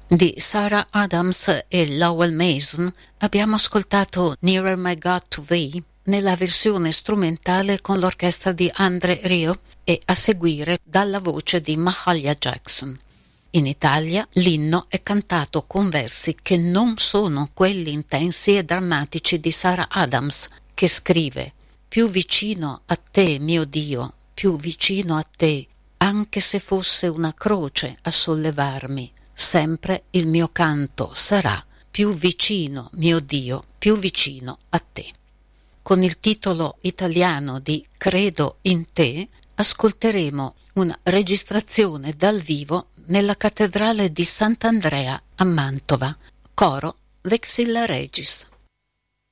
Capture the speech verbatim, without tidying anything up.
Di Sarah Adams e Lowell Mason abbiamo ascoltato Nearer My God to Thee nella versione strumentale con l'orchestra di Andre Rieu e a seguire dalla voce di Mahalia Jackson. In Italia l'inno è cantato con versi che non sono quelli intensi e drammatici di Sarah Adams, che scrive: più vicino a te, mio Dio, più vicino a te, anche se fosse una croce a sollevarmi, sempre il mio canto sarà più vicino, mio Dio, più vicino a te. Con il titolo italiano di Credo in te ascolteremo una registrazione dal vivo nella cattedrale di Sant'Andrea a Mantova, coro Vexilla Regis.